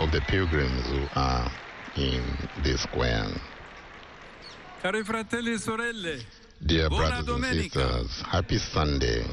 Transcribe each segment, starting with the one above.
of the pilgrims who are in the square. Cari fratelli e sorelle, Dear buona brothers and domenica. sisters, happy Sunday.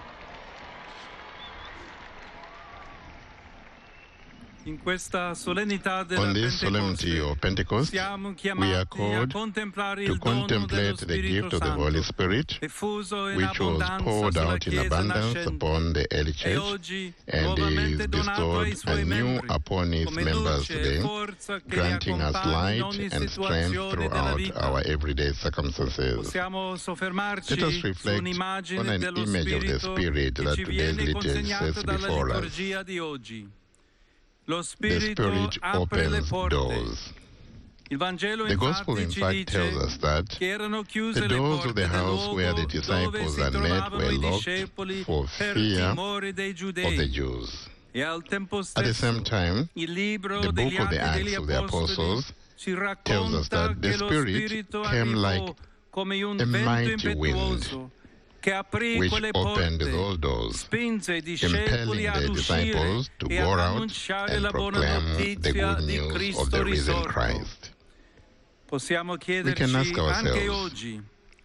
In questa solennità della On this solemnity Pentecoste of Pentecost, siamo we are chiamati a called contemplare to il dono dello contemplate the Spirito gift of the Holy Santo, Spirit, diffuso in which was abbondanza poured sulla out in Chiesa abundance nascente upon the early e church oggi and nuovamente is donato ai bestowed suoi anew membri upon its come members luce e today, forza che li granting us accompagna in light ogni and strength situazione della throughout vita. our everyday circumstances. Possiamo Let us soffermarci su reflect on un'immagine an dello image of the Spirito Spirit che that ci today's viene liturgy consegnato sets dalla before us. liturgia di oggi. Lo The Spirito Spirit apre le opens porte. doors. Il Vangelo The Gospel, infatti in ci fact, tells dice us that che erano the chiuse le doors of porte the del house where the luogo dove disciples si had met trovavano were i locked discepoli for per fear timore dei of the giudei. Jews. E al tempo At the stesso same time, il libro the degli book of the Atti degli Acts of the Apostoli Apostles ci tells us racconta that the che lo Spirit Spirito came arrivò like come un a vento mighty wind, impetuoso che aprì which quelle opened porte, those doors, spinge i discepoli impelling ad the uscire disciples to e go ad out annunciare and la buona proclaim the notizia good di news of Cristo the risen risorto. Christ. Possiamo We can chiederci ask anche ourselves, oggi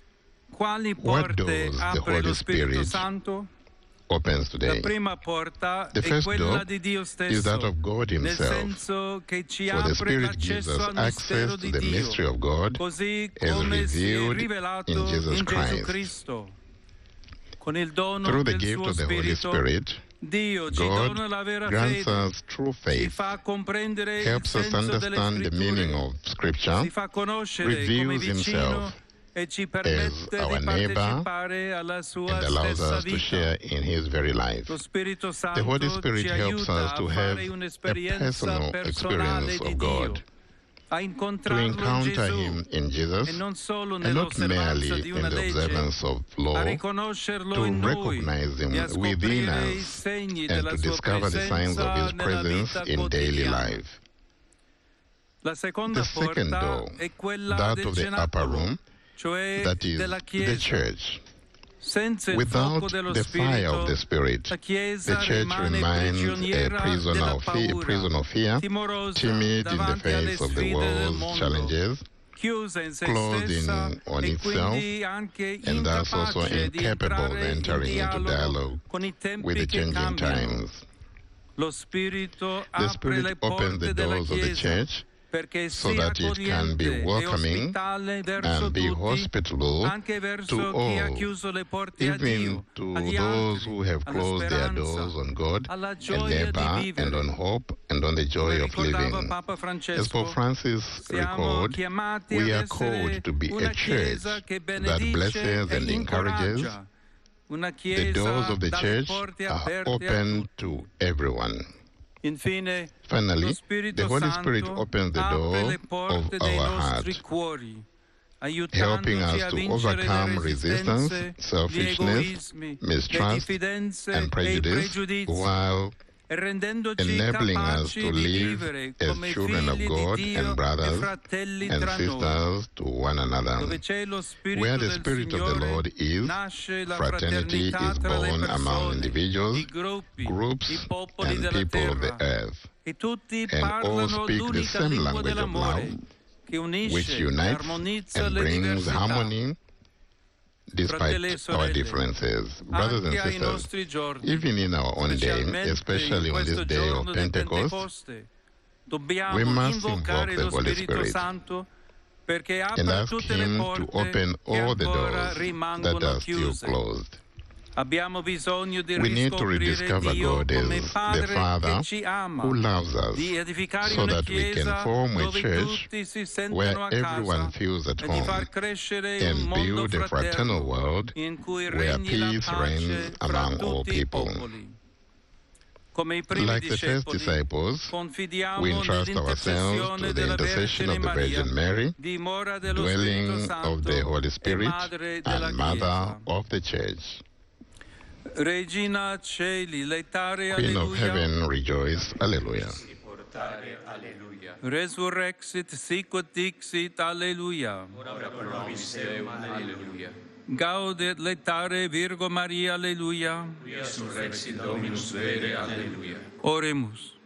quali what porte doors the apre Holy lo Spirito Spirit Santo? opens La today? prima porta The è first quella door di Dio is that stesso, of God nel Himself. senso che ci For the apre Spirit gives l'accesso us al mistero access to di the Dio, mystery of God così as come si è revealed rivelato in Jesus in Gesù Christ. Cristo. Con il dono Through the del gift suo of the Holy Spirito, Spirit, Dio ci God dona la vera grants fede, us true ci faith, fa comprendere il helps us senso delle understand the meaning Scritture, of Scripture, ci fa conoscere come reveals vicino Himself e ci permette as our di neighbor, partecipare alla sua and allows stessa us to vita. share in His very life. Lo Spirito The Holy Santo Spirit ci helps aiuta us a to have fare a un'esperienza personal personale experience di of God, Dio, a to incontrarlo in encounter Gesù Him in e Jesus, non solo and not nell'osservanza merely di in una the legge, observance of a law, riconoscerlo to in noi recognize e a Him within scoprire i us, segni and della to sua discover the signs of presenza His nella presence vita in daily quotidiana. life. La seconda The second porta door, è quella that del of the upper cenacolo, room, cioè that is della the Chiesa. church. Senza il Without fuoco dello the fire of Spirito, the Spirit, la the Chiesa church rimane remains a prigioniera prisoner della of fear, timorosa timid in the davanti alle face of the sfide del world's mondo, challenges, chiusa in se closed stessa on e itself, quindi anche and thus also incapace di incapable of entrare in entering into dialogo dialogue con i with tempi the che changing cambiano. times. Lo Spirito The apre le Spirit opens the porte della doors of the Chiesa church perché so sia that it can be accogliente e welcoming ospitale verso and be tutti, hospitable anche verso to chi ha all, chiuso le porte a even Dio, to agli those altri, who have alla closed their speranza, doors on God alla and gioia di neighbor and on vivere. hope and on the joy Come of ricordava living. Papa As Francesco, Pope Francis siamo recalled, chiamati we ad are essere called to be una a church Chiesa che that benedice blesses e and encourages. incoraggia, una The doors Chiesa of the dalle church porte are aperte a open tutti. to everyone. Infine, lo Finally, Spirito the Holy Spirit Santo opens the apre door le of porte dei our nostri heart, cuori, helping aiutandoci us a to vincere le overcome resistance, resistenze, gli selfishness, egoismi, le mistrust, diffidenze and e i prejudice, pregiudizi, while e rendendoci enabling us to capaci di live vivere as come children of figli di God Dio and e brothers fratelli and tra noi. sisters to one another. Dove c'è lo Spirito Where the del Spirit of the Signore, Lord is, nasce la fraternity fraternità is tra le born among persone, individuals, i gruppi, i groups, popoli and della people of the terra, earth, e tutti and all parlano speak the l'unica same lingua language of love, dell'amore, che which unisce e unites armonizza and le brings diversità. harmony despite Fratelli e our sorelle, differences. Brothers and anche ai sisters, nostri giorni, even in our own day, specialmente especially in on this questo day of giorno di Pentecost, Pentecoste, we dobbiamo must invocare invoke the lo Holy Spirito Spirit Santo perché and apra ask tutte le Him to porte open che all the ancora doors that rimangono are still chiuse. closed. Abbiamo bisogno di We need to riscoprire rediscover Dio God come as the Padre Father che ci ama, who loves us, di edificare so una that we can chiesa form a dove church tutti si where sentono a everyone casa feels at e di home, far crescere un and mondo build a fraternal fraterno world in cui where regni la peace pace reigns fra among all tutti i people. popoli. Come i primi Like the first discepoli, disciples, confidiamo we entrust ourselves nell'intercessione to the della intercession Vergine of the Maria, Virgin Mary, dimora dello dwelling Spirito of the Santo Holy e Spirit Madre della and Mother Chiesa. of the Church. Regina Celi, letare, Queen of alleluia. Heaven, rejoice, Alleluia. Resurrexit, sicut dixit, alleluia. Ora pro nobis Deum, alleluia. Gaudet letare Virgo Maria, alleluia. Resurrexit Dominus vere, alleluia. Oremus.